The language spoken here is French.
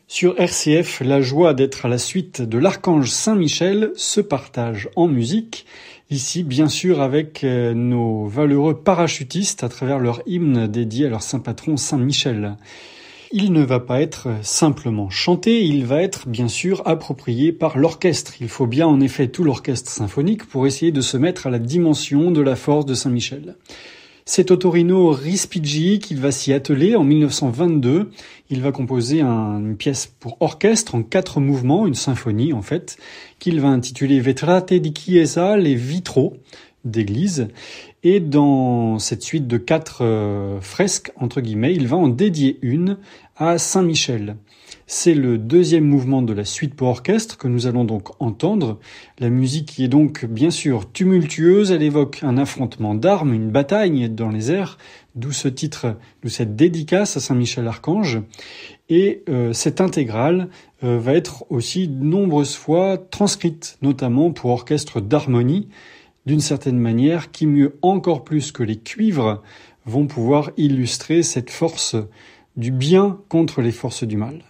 Sur RCF, la joie d'être à la suite de l'Archange Saint-Michel se partage en musique. Ici, bien sûr, avec nos valeureux parachutistes à travers leur hymne dédié à leur saint patron Saint-Michel. Il ne va pas être simplement chanté, il va être bien sûr approprié par l'orchestre. Il faut bien en effet tout l'orchestre symphonique pour essayer de se mettre à la dimension de la force de Saint-Michel. C'est Ottorino Respighi qu'il va s'y atteler en 1922. Il va composer une pièce pour orchestre en 4 mouvements, une symphonie en fait, qu'il va intituler Vetrate di Chiesa, les vitraux d'église. Et dans cette suite de 4 fresques, entre guillemets, il va en dédier une à Saint-Michel. C'est le 2e mouvement de la suite pour orchestre que nous allons donc entendre. La musique qui est donc bien sûr tumultueuse, elle évoque un affrontement d'armes, une bataille dans les airs, d'où ce titre, d'où cette dédicace à Saint-Michel Archange. Et cette intégrale va être aussi de nombreuses fois transcrite, notamment pour orchestre d'harmonie, d'une certaine manière, qui mieux encore plus que les cuivres vont pouvoir illustrer cette force du bien contre les forces du mal.